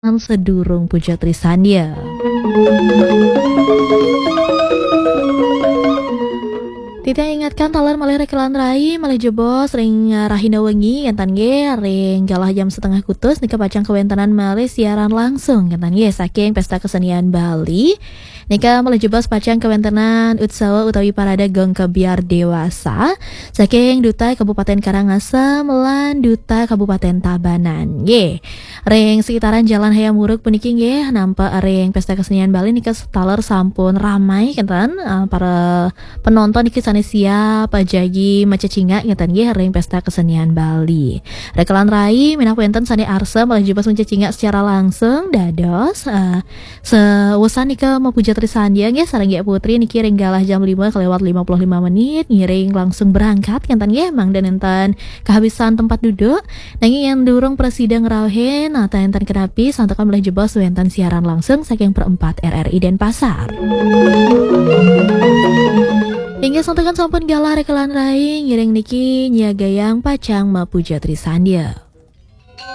Sedurung Puja Trisandya. Tita ingatkan talar malih rekelan rai malih jebos ring rahina wengi kentan ge ring galah jam setengah kutus nika pacang kewentanan malih siaran langsung kentan ge saking pesta kesenian Bali nika malih jebos pacang kewentanan utsawa utawi parada gong kebiar dewasa saking Duta Kabupaten Karangasem lan Duta Kabupaten Tabanan ge ring sekitaran Jalan Hayam Wuruk puniki ge nampak ring pesta kesenian Bali nika talar sampun ramai kentan para penonton iki siap jagi macacinga ngeten nggih ring pesta kesenian Bali. Rekelan rai minang wenten sane arsa malah jebas macacinga secara langsung dados seusan nika mau Puja Trisandya nggih sareng Putri niki ring galah jam 5 kelewat 55 menit ngiring langsung berangkat ngenten nggih mangda enten kehabisan tempat duduk nanging yang durung presidang rawhen atau enten kenapi santakan malah jebas wenten siaran langsung saking perempat RRI Denpasar. Hingga santakan sampun galah rekelan rai ngiring niki nyagayang pacang Ma Puja Trisandya.